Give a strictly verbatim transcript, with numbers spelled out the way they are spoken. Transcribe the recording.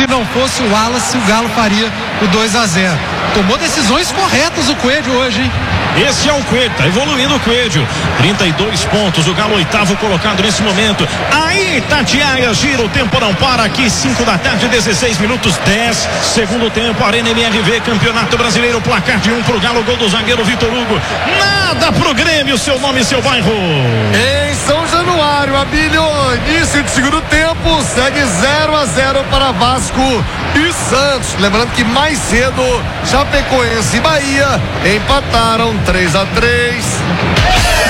se não fosse o Wallace, o Galo faria o dois a zero. Tomou decisões corretas o Coelho hoje, hein? Esse é o Coelho, tá evoluindo o Coelho. trinta e dois pontos, o Galo oitavo colocado nesse momento. Aí, Tatiaia, gira, o tempo não para aqui, cinco da tarde, dezesseis minutos, dez, segundo tempo, Arena M R V, Campeonato Brasileiro, placar de um pro Galo, gol do zagueiro Vitor Hugo. Nada pro Grêmio, seu nome e seu bairro. Em São Januário, Abílio, início de segundo tempo, segue zero a zero para Vasco e Santos. Lembrando que mais cedo, Chapecoense e Bahia empataram três a três.